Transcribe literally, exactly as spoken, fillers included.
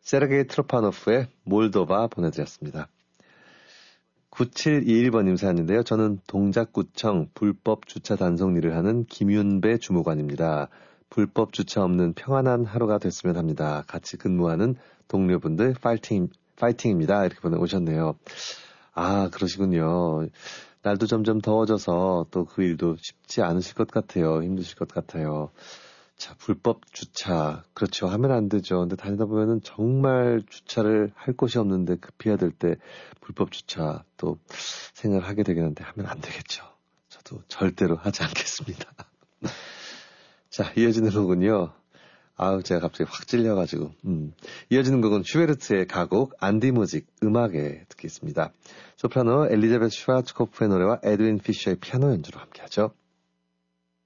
세르게이 트로파노프의 몰도바 보내드렸습니다. 구칠이일 번님 사연인데요. 저는 동작구청 불법 주차 단속 일을 하는 김윤배 주무관입니다. 불법 주차 없는 평안한 하루가 됐으면 합니다. 같이 근무하는 동료분들 파이팅, 파이팅입니다. 이렇게 보내오셨네요. 아, 그러시군요. 날도 점점 더워져서 또 그 일도 쉽지 않으실 것 같아요. 힘드실 것 같아요. 자, 불법 주차. 그렇죠. 하면 안 되죠. 근데 다니다 보면은 정말 주차를 할 곳이 없는데 급해야 될 때 불법 주차 또 생각을 하게 되긴 한데 하면 안 되겠죠. 저도 절대로 하지 않겠습니다. 자, 이어지는 곡은요. 아우, 제가 갑자기 확 찔려가지고. 음. 이어지는 곡은 슈베르트의 가곡 안디무직 음악에 듣겠습니다. 소프라노 엘리자베스 슈와츠코프의 노래와 에드윈 피셔의 피아노 연주로 함께하죠.